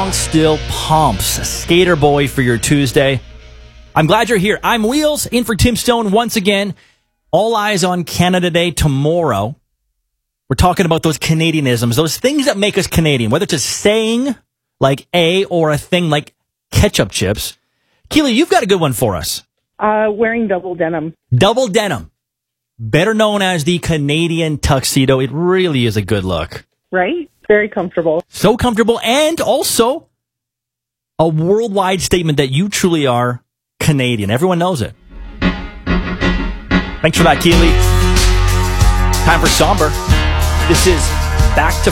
song still pumps. Skater Boy for your Tuesday. I'm glad you're here. I'm Wheels, in for Tim Stone once again. All eyes on Canada Day tomorrow. We're talking about those Canadianisms, those things that make us Canadian, whether it's a saying like A or a thing like ketchup chips. Keely, you've got a good one for us. Wearing double denim. Double denim. Better known as the Canadian tuxedo. It really is a good look. Right? Very comfortable. So comfortable, and also a worldwide statement that you truly are Canadian. Everyone knows it. Thanks for that, Keely. Time for Somber. This is Back to